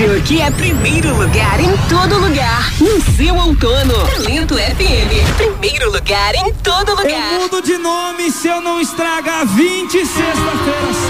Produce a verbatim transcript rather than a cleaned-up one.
rádio que é primeiro lugar em todo lugar. No seu outono. Talento F M. Primeiro lugar em todo lugar. Eu mudo de nome se eu não estragar vinte sexta-feira.